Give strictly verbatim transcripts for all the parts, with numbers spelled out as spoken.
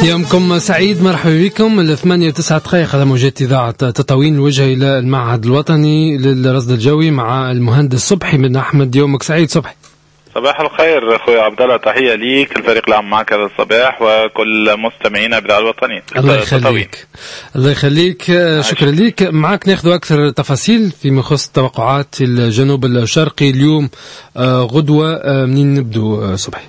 يومكم سعيد، مرحبا بكم. الثمانية وتسعة دقائق على موجات إذاعة تطاوين. الوجه إلى المعهد الوطني للرصد الجوي مع المهندس صبحي بن أحمد. يومك سعيد صبحي. صباح الخير أخوي عبد الله، تحية ليك الفريق العام معك هذا الصباح وكل مستمعينا بالإذاعة الوطنية. الله يخليك الله يخليك شكرا ليك. معك ناخذ أكثر تفاصيل فيما يخص توقعات الجنوب الشرقي اليوم غدوة. منين نبدو صبحي؟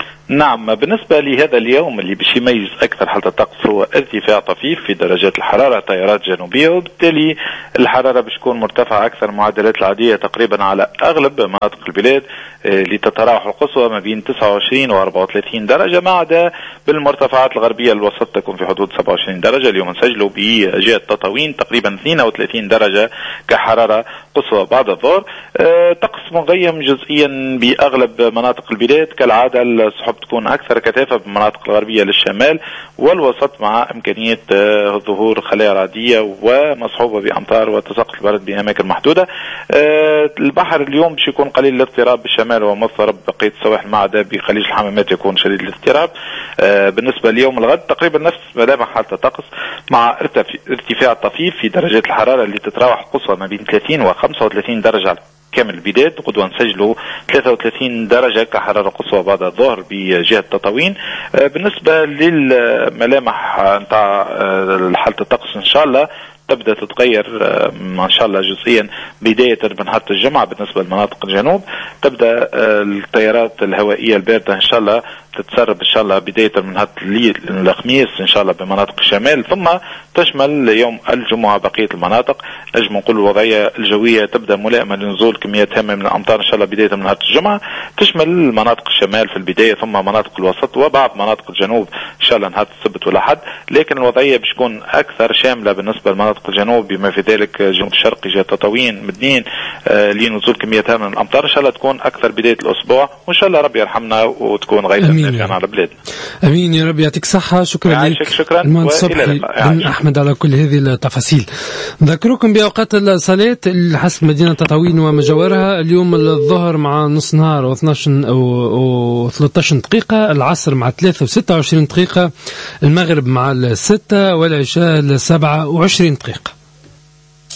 نعم، بالنسبة لهذا اليوم اللي باش يميز أكثر حالة الطقس هو ارتفاع طفيف في درجات الحرارة تيارات جنوبية، وبالتالي الحرارة باش تكون مرتفعة أكثر المعدلات العادية تقريبا على أغلب مناطق البلاد، اللي تتراوح القصوى ما بين تسعة وعشرين و أربعة وثلاثين درجة، ما عدا بالمرتفعات الغربية الوسط تكون في حدود سبعة وعشرين درجة. اليوم نسجلوا بجهة تطاوين تقريبا اثنين وثلاثين درجة كحرارة قصوى بعد الظهر. أه طقس مغيم جزئيا بأغلب مناطق البلاد كالعادة. السحب تكون أكثر كثافة بالمناطق الغربية للشمال والوسط، مع إمكانية أه ظهور خلايا رعدية ومصحوبة بأمطار وتساقط البرد بأماكن محدودة. أه البحر اليوم باش يكون قليل الاضطراب بالشمال ومضطرب، بقية السواحل ما عدا بخليج الحمامات يكون شديد الاضطراب. أه بالنسبة ليوم الغد تقريبا نفس ملامح حالة الطقس، مع ارتفاع طفيف في درجات الحرارة اللي تتراوح القصوى ما بين ثلاثين و خمسة وثلاثين درجة كامل البلاد. غدوة نسجلوا ثلاثة وثلاثين درجة كحرارة قصوى بعد الظهر بجهة تطاوين. بالنسبة للملامح نتاع حالة الطقس إن شاء الله تبدأ تتغير ما شاء الله جزئيا بداية من نهار الجمعة. بالنسبة لمناطق الجنوب تبدأ التيارات الهوائية الباردة إن شاء الله تتسرب إن شاء الله بداية من نهار الخميس إن شاء الله بمناطق الشمال، ثم تشمل يوم الجمعة بقية المناطق. نجم نقول الوضعية الجوية تبدأ ملائمة لنزول كميات هامة من الأمطار إن شاء الله بداية من نهار الجمعة، تشمل مناطق الشمال في البداية ثم مناطق الوسط وبعض مناطق الجنوب إن شاء الله نهار السبت والأحد. لكن الوضعية باش تكون أكثر شاملة بالنسبة لمناطق الجنوب، بما في ذلك جنوب الشرقي جهة تطاوين مدنين آه لنزول كميات هامة من الأمطار إن شاء الله تكون أكثر بداية الأسبوع، وإن شاء الله ربي يرحمنا وتكون غيث على بلادنا. امين يا رب. يعطيك الصحه. شكرا لك شكرا المهندس صبحي بن احمد على كل هذه التفاصيل. نذكركم باوقات الصلاه حسب مدينه تطاوين وما جاورها. اليوم الظهر مع نص نهار و اثناش و ثلاثة عشر دقيقه، العصر مع ثلاثة وستة وعشرين دقيقه، المغرب مع الستة والعشاء السبعة وعشرين دقيقه.